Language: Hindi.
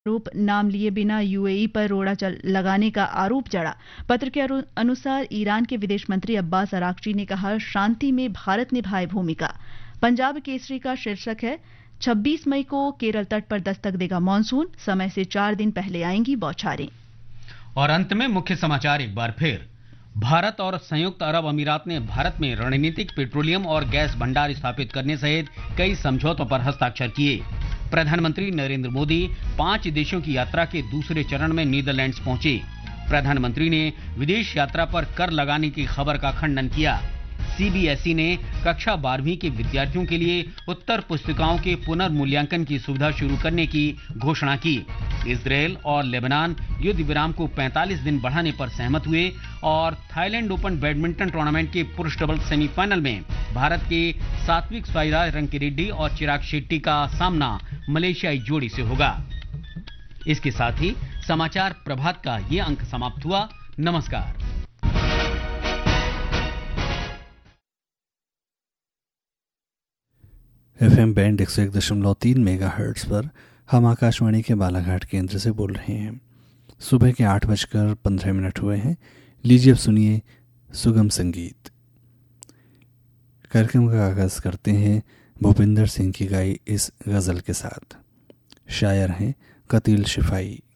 आरोप नाम लिए बिना यूएई पर रोड़ा लगाने का आरोप चढ़ा। पत्र के अनुसार ईरान के विदेश मंत्री अब्बास अराक्ची ने कहा, शांति में भारत निभाए भूमिका। पंजाब केसरी का शीर्षक है, 26 मई को केरल तट पर दस्तक देगा मानसून, समय से 4 दिन पहले आएंगी बौछारें। और अंत में मुख्य समाचार एक बार फिर। भारत और संयुक्त अरब अमीरात ने भारत में रणनीतिक पेट्रोलियम और गैस भंडार स्थापित करने सहित कई समझौतों पर हस्ताक्षर किए। प्रधानमंत्री नरेंद्र मोदी 5 देशों की यात्रा के दूसरे चरण में नीदरलैंड्स पहुंचे। प्रधानमंत्री ने विदेश यात्रा पर कर लगाने की खबर का खंडन किया। सीबीएसई ने कक्षा 12वीं के विद्यार्थियों के लिए उत्तर पुस्तिकाओं के पुनर्मूल्यांकन की सुविधा शुरू करने की घोषणा की। इजरायल और लेबनान युद्ध विराम को 45 दिन बढ़ाने पर सहमत हुए। और थाईलैंड ओपन बैडमिंटन टूर्नामेंट के पुरुष डबल्स सेमीफाइनल में भारत के सात्विक साईराज रंकीरेड्डी और चिराग शेट्टी का सामना मलेशियाई जोड़ी से होगा। इसके साथ ही समाचार प्रभात का ये अंक समाप्त हुआ। नमस्कार। FM बैंड 101.3 मेगाहर्ट्ज़ पर हम आकाशवाणी के बालाघाट केंद्र से बोल रहे हैं। सुबह के 8:15 हुए हैं। लीजिए अब सुनिए सुगम संगीत। कार्यक्रम का आगाज़ करते हैं भूपिंदर सिंह की गाई इस गज़ल के साथ। शायर हैं कतील शिफाई।